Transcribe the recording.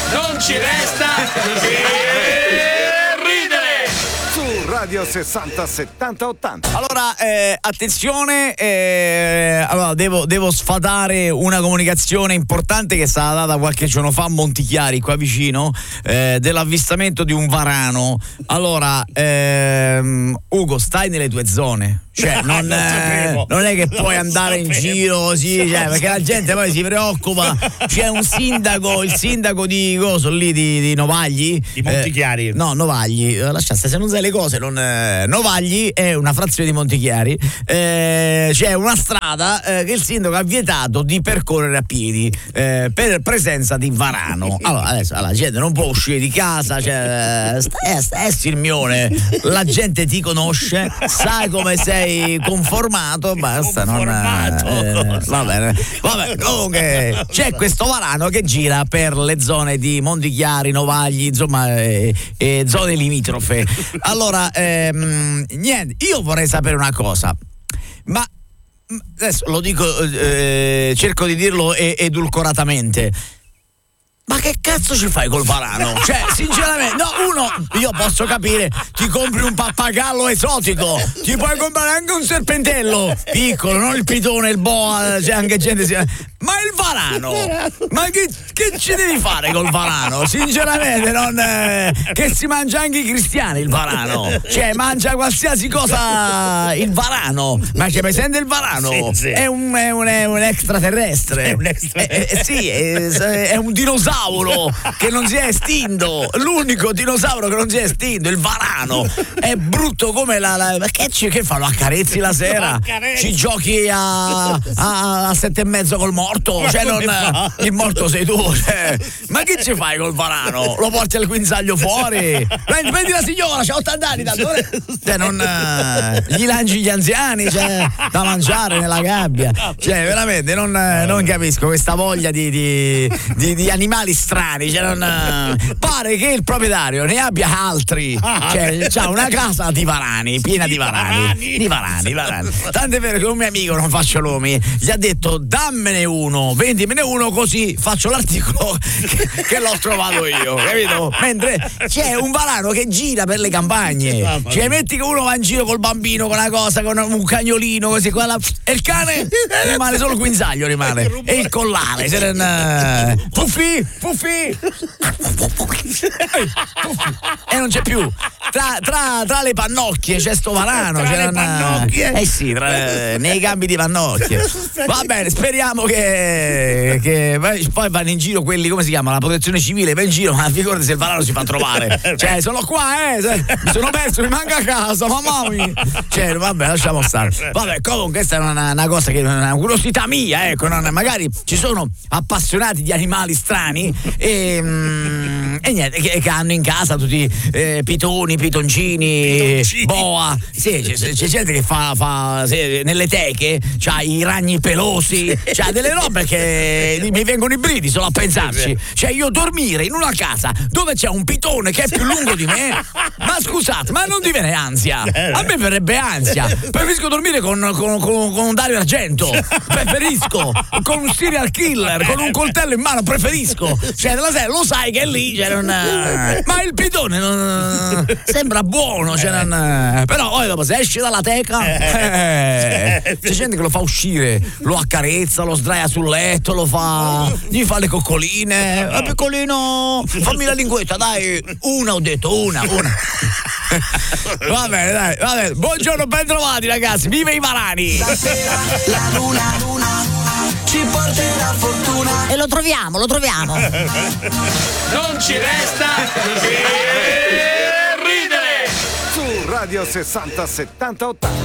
Non ci resta che ridere. Su Radio 60 70 80. Allora, attenzione, allora devo sfatare una comunicazione importante che è stata data qualche giorno fa a Montichiari, qua vicino, dell'avvistamento di un varano. Allora, Ugo, stai nelle tue zone. Cioè, non è che puoi andare in giro così, cioè, perché la gente poi si preoccupa. C'è un sindaco, il sindaco di Coso lì di Novagli. Di Montichiari. No, Novagli. Lasciate, se non sai le cose, Novagli è una frazione di Montichiari. C'è una strada che il sindaco ha vietato di percorrere a piedi per presenza di varano. Allora, adesso la gente non può uscire di casa, cioè, stai Sirmione, la gente ti conosce, sai come sei conformato, basta. Va bene. Comunque c'è questo varano che gira per le zone di Montichiari, Novagli, insomma, zone limitrofe. Allora, niente, io vorrei sapere una cosa, ma adesso lo dico, cerco di dirlo edulcoratamente. Ma che cazzo ci fai col varano? Cioè, sinceramente, no, uno, io posso capire, ti compri un pappagallo esotico, ti puoi comprare anche un serpentello piccolo, non il pitone, il boa, c'è anche gente. Ma il varano? Ma che ci devi fare col varano? Sinceramente, che si mangia anche i cristiani il varano. Cioè, mangia qualsiasi cosa il varano. Ma c'è presente il varano? Sì. È un extraterrestre. È un extraterrestre. Sì, è un dinosauro che non si è estinto, l'unico dinosauro che non si è estinto, il varano. È brutto come ma che fa? Lo accarezzi la sera? Ci giochi a 7,5 col morto? Cioè, il morto sei tu, cioè. Ma che ci fai col varano? Lo porti al guinzaglio fuori? Prendi la signora, c'ha 80 anni, cioè, gli lanci gli anziani, cioè, da mangiare nella gabbia. Cioè, veramente non capisco questa voglia di animali strani, cioè, pare che il proprietario ne abbia altri, cioè c'ha una casa di varani, piena di varani. Tant'è vero che un mio amico, non faccio nomi, gli ha detto dammene uno, vendimene uno, così faccio l'articolo che l'ho trovato io, capito? Mentre c'è un varano che gira per le campagne, cioè metti che uno va in giro col bambino, con una cosa, con un cagnolino così, e il cane rimane solo il guinzaglio, e il collare, Puffi! E non c'è più. Tra le pannocchie c'è sto varano. Le pannocchie? Sì, nei campi di pannocchie. Va bene, speriamo che poi vanno in giro quelli, come si chiama? La protezione civile va in giro, ma figurati se il varano si fa trovare. Cioè, sono qua, mi sono perso, mi manca a casa, mamma mia. Cioè, vabbè, lasciamo stare. Vabbè, comunque questa è una cosa che è una curiosità mia, ecco, magari ci sono appassionati di animali strani e niente, che hanno in casa tutti pitoni, pitoncini, boa. Sì, c'è gente che fa nelle teche, c'ha i ragni pelosi, c'ha delle robe che mi vengono i brividi solo a pensarci. Cioè, io dormire in una casa dove c'è un pitone che è più lungo di me, ma scusate, ma non ti viene ansia? A me verrebbe ansia. Preferisco dormire con un Dario Argento, preferisco, con un serial killer, con un coltello in mano, preferisco. Cioè, della sera lo sai che è lì, cioè, ma il pitone sembra buono, cioè, però poi dopo se esce dalla teca c'è gente che lo fa uscire, lo accarezza, lo sdraia sul letto, gli fa le coccoline. Piccolino, fammi la linguetta, dai, ho detto una. Va bene, dai, va bene. Buongiorno, ben trovati ragazzi, vive i varani. Stasera la luna ci porterà fortuna. E lo troviamo. Non ci resta che ridere. Su Radio 60 70 80.